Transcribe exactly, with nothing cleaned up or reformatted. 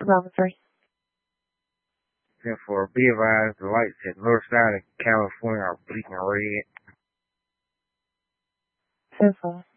Bravo three. ten four, be advised, the lights at north side of California are blinking red. ten four.